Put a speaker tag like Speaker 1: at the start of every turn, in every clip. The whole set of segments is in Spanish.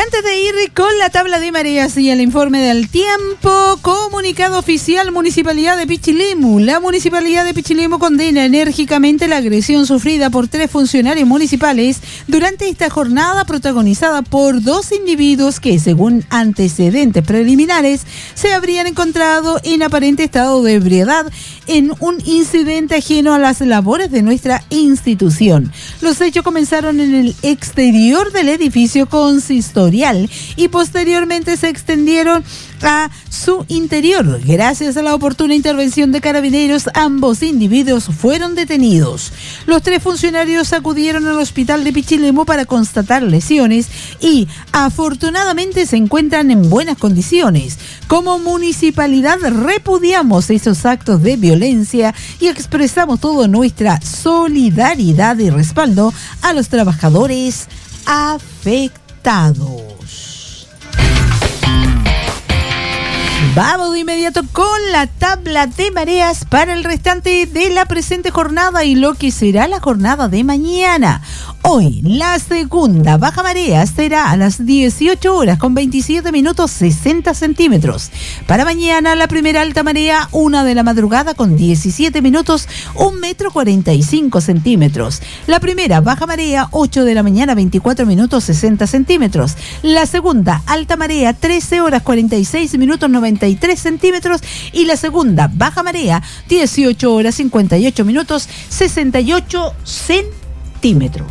Speaker 1: antes de ir con la tabla de mareas y el informe del tiempo, comunicado oficial Municipalidad de Pichilemu. La Municipalidad de Pichilemu condena enérgicamente la agresión sufrida por 3 funcionarios municipales durante esta jornada protagonizada por 2 individuos que, según antecedentes preliminares, se habrían encontrado en aparente estado de ebriedad en un incidente ajeno a las labores de nuestra institución. Los hechos comenzaron en el exterior del edificio consistorial y posteriormente se extendieron a su interior. Gracias a la oportuna intervención de carabineros, ambos individuos fueron detenidos. Los 3 funcionarios acudieron al hospital de Pichilemu para constatar lesiones y afortunadamente se encuentran en buenas condiciones. Como municipalidad repudiamos esos actos de violencia y expresamos toda nuestra solidaridad y respaldo a los trabajadores afectados. Vamos de inmediato con la tabla de mareas para el restante de la presente jornada y lo que será la jornada de mañana. Hoy, la segunda baja marea será a las 18 horas con 27 minutos 60 centímetros. Para mañana, la primera alta marea, 1 de la madrugada con 17 minutos, 1 metro 45 centímetros. La primera baja marea, 8 de la mañana, 24 minutos 60 centímetros. La segunda alta marea, 13 horas 46 minutos 93 centímetros. Y la segunda baja marea, 18 horas 58 minutos 68 centímetros.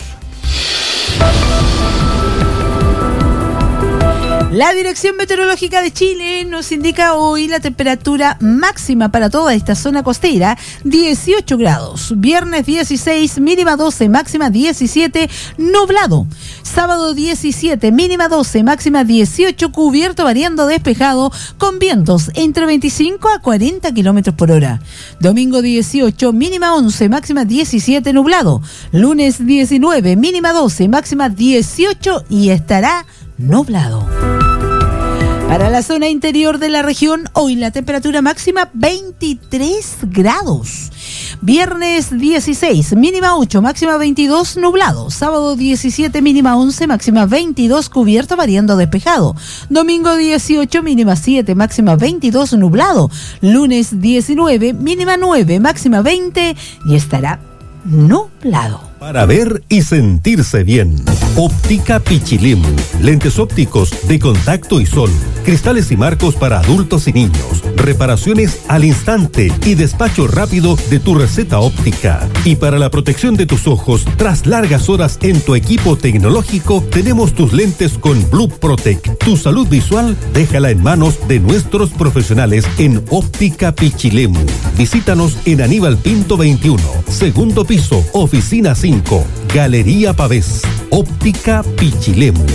Speaker 1: La Dirección Meteorológica de Chile nos indica hoy la temperatura máxima para toda esta zona costera, 18 grados. Viernes 16, mínima 12, máxima 17, nublado. Sábado 17, mínima 12, máxima 18, cubierto variando despejado, con vientos entre 25 a 40 kilómetros por hora. Domingo 18, mínima 11, máxima 17, nublado. Lunes 19, mínima 12, máxima 18 y estará nublado. Para la zona interior de la región, hoy la temperatura máxima 23 grados. Viernes 16, mínima 8, máxima 22, nublado. Sábado 17, mínima 11, máxima 22, cubierto variando despejado. Domingo 18, mínima 7, máxima 22, nublado. Lunes 19, mínima 9, máxima 20 y estará nublado.
Speaker 2: Para ver y sentirse bien. Óptica Pichilemu. Lentes ópticos de contacto y sol. Cristales y marcos para adultos y niños. Reparaciones al instante y despacho rápido de tu receta óptica. Y para la protección de tus ojos, tras largas horas en tu equipo tecnológico, tenemos tus lentes con Blue Protect. Tu salud visual, déjala en manos de nuestros profesionales en Óptica Pichilemu. Visítanos en Aníbal Pinto 21, segundo piso, oficina 5, Galería Pavés. Óptica Pichilemu.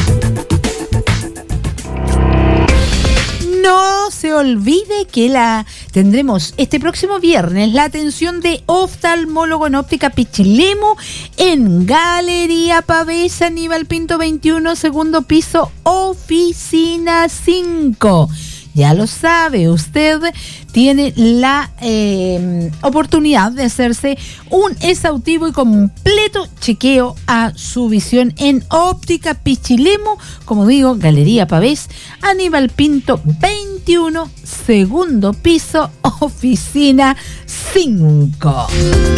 Speaker 1: No se olvide que tendremos este próximo viernes la atención de oftalmólogo en Óptica Pichilemu en Galería Pavés, Aníbal Pinto 21, segundo piso, oficina 5. Ya lo sabe, usted tiene la oportunidad de hacerse un exhaustivo y completo chequeo a su visión en Óptica Pichilemu, como digo, Galería Pavés, Aníbal Pinto 21, segundo piso, oficina 5.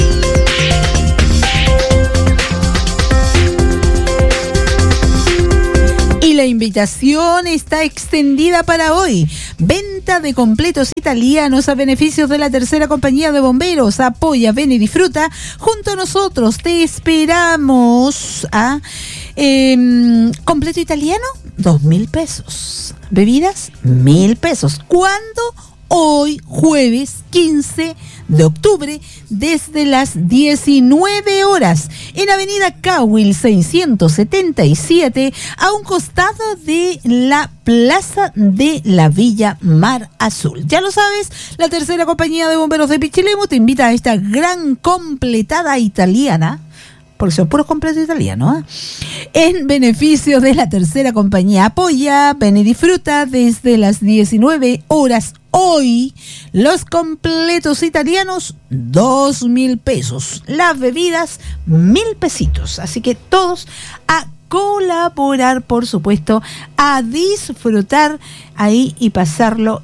Speaker 1: Y la invitación está extendida para hoy. Venta de completos italianos a beneficios de la tercera compañía de bomberos. Apoya, ven y disfruta. Junto a nosotros te esperamos. Completo italiano, 2.000 pesos. Bebidas, 1.000 pesos. ¿Cuándo? Hoy, jueves 15 de octubre, desde las 19 horas, en Avenida Cawil 677, a un costado de la Plaza de la Villa Mar Azul. Ya lo sabes, la tercera compañía de bomberos de Pichilemu te invita a esta gran completada italiana, porque son puros completos italianos, en beneficio de la tercera compañía. Apoya, ven y disfruta desde las 19 horas hoy. Los completos italianos, 2.000 pesos. Las bebidas, 1.000 pesitos. Así que todos a colaborar, por supuesto, a disfrutar ahí y pasarlo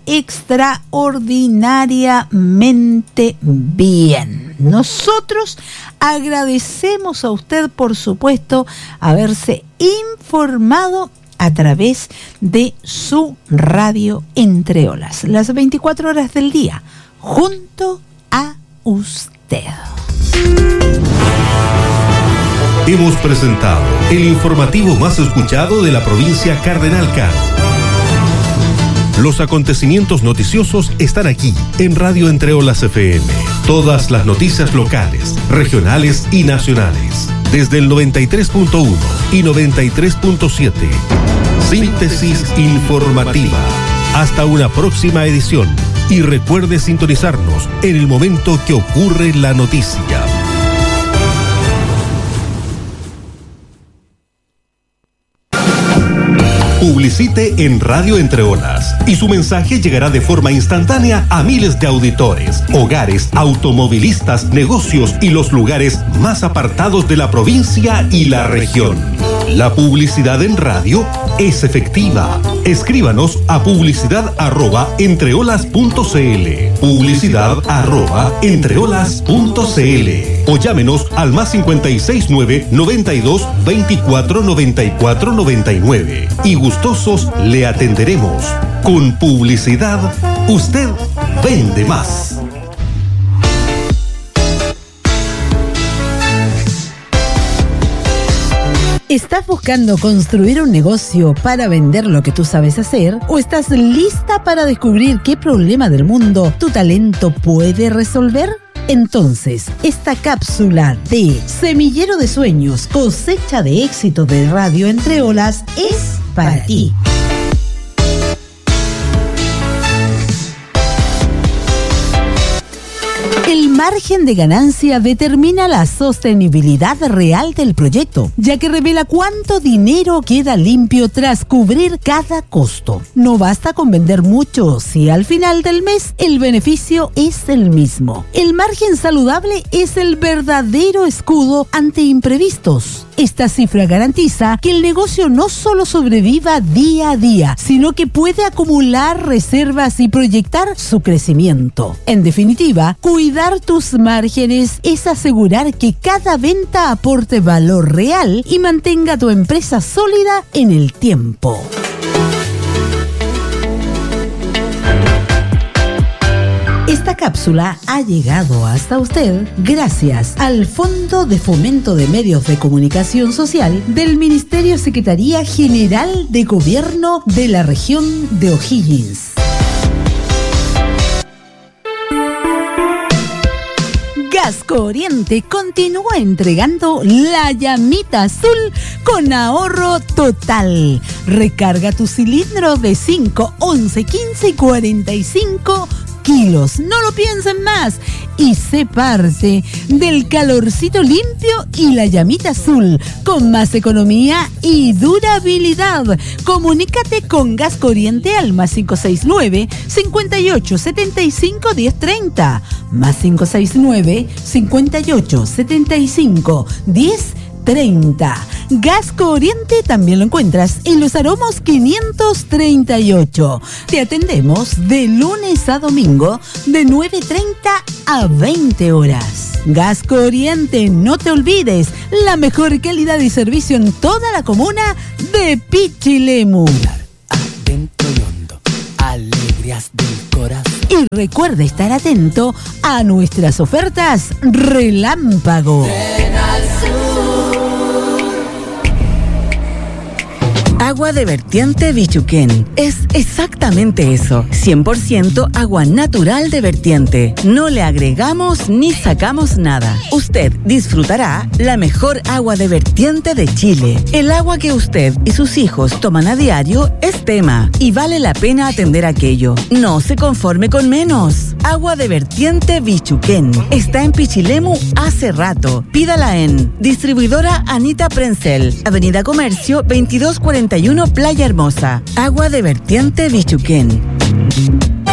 Speaker 1: extraordinariamente bien. Nosotros agradecemos a usted, por supuesto, haberse informado a través de su radio Entre Olas, las 24 horas del día, junto a usted.
Speaker 2: Hemos presentado el informativo más escuchado de la provincia Cardenal Caro. Los acontecimientos noticiosos están aquí, en Radio Entre Olas FM. Todas las noticias locales, regionales y nacionales. Desde el 93.1 y 93.7. Síntesis informativa. Hasta una próxima edición. Y recuerde sintonizarnos en el momento que ocurre la noticia. Publicite en Radio Entre Olas y su mensaje llegará de forma instantánea a miles de auditores, hogares, automovilistas, negocios y los lugares más apartados de la provincia y la región. La publicidad en radio es efectiva. Escríbanos a publicidad@entreolas.cl, publicidad@entreolas.cl o llámenos al +569 92 24 94 99 y gustosos le atenderemos. Con publicidad, usted vende más.
Speaker 1: ¿Estás buscando construir un negocio para vender lo que tú sabes hacer? ¿O estás lista para descubrir qué problema del mundo tu talento puede resolver? Entonces, esta cápsula de Semillero de Sueños, cosecha de éxito de Radio Entre Olas es para ti. El margen de ganancia determina la sostenibilidad real del proyecto, ya que revela cuánto dinero queda limpio tras cubrir cada costo. No basta con vender mucho si al final del mes el beneficio es el mismo. El margen saludable es el verdadero escudo ante imprevistos. Esta cifra garantiza que el negocio no solo sobreviva día a día, sino que puede acumular reservas y proyectar su crecimiento. En definitiva, cuidar tus márgenes es asegurar que cada venta aporte valor real y mantenga tu empresa sólida en el tiempo. Esta cápsula ha llegado hasta usted gracias al Fondo de Fomento de Medios de Comunicación Social del Ministerio Secretaría General de Gobierno de la Región de O'Higgins. Gasco Oriente continúa entregando la llamita azul con ahorro total. Recarga tu cilindro de 5, 11, 15 y 45 kilos. No lo piensen más y sé parte del calorcito limpio y la llamita azul con más economía y durabilidad. Comunícate con Gasco Oriente al +569 58 75 1030, +569 58 75 1030. Gasco Oriente también lo encuentras en Los Aromos 538. Te atendemos de lunes a domingo de 9:30 a 20 horas. Gasco Oriente, no te olvides, la mejor calidad y servicio en toda la comuna de Pichilemu.
Speaker 3: Adentro y hondo, alegrías del corazón.
Speaker 1: Y recuerda estar atento a nuestras ofertas Relámpago.
Speaker 4: Agua de vertiente Bichuquén. Es exactamente eso. 100% agua natural de vertiente. No le agregamos ni sacamos nada. Usted disfrutará la mejor agua de vertiente de Chile. El agua que usted y sus hijos toman a diario es tema y vale la pena atender aquello. No se conforme con menos. Agua de vertiente Bichuquén. Está en Pichilemu hace rato. Pídala en Distribuidora Anita Prencel, Avenida Comercio 2241 Playa Hermosa. Agua de vertiente Bichuquén.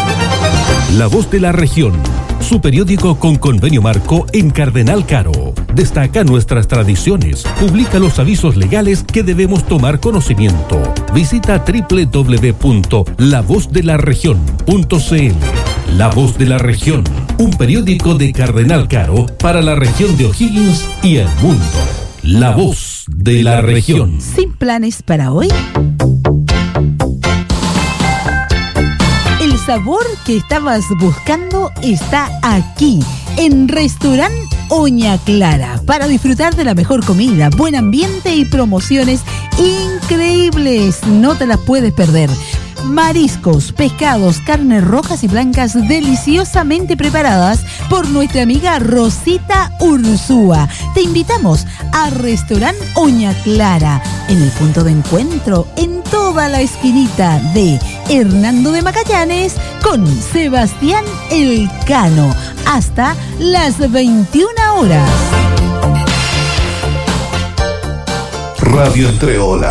Speaker 2: La Voz de la Región, su periódico con convenio marco en Cardenal Caro. Destaca nuestras tradiciones. Publica los avisos legales que debemos tomar conocimiento. Visita www.lavozdelarregion.cl. La Voz de la Región, un periódico de Cardenal Caro para la región de O'Higgins y el mundo. La Voz de la Región.
Speaker 1: Sin planes para hoy. El sabor que estabas buscando está aquí, en Restaurant Oña Clara, para disfrutar de la mejor comida, buen ambiente y promociones increíbles. No te las puedes perder. Mariscos, pescados, carnes rojas y blancas deliciosamente preparadas por nuestra amiga Rosita Ursúa. Te invitamos a Restaurant Oña Clara, en el punto de encuentro, en toda la esquinita de Hernando de Magallanes con Sebastián Elcano, hasta las 21 horas.
Speaker 2: Radio Entre Olas.